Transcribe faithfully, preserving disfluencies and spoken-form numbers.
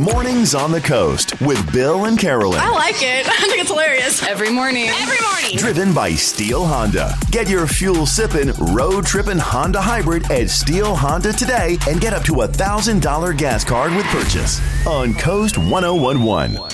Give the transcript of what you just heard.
Mornings on the Coast with Bill and Carolyn. I like it. I think it's hilarious. Every morning. Every morning. Driven by Steel Honda. Get your fuel sipping, road tripping Honda hybrid at Steel Honda today and get up to a one thousand dollars gas card with purchase on Coast one oh one one.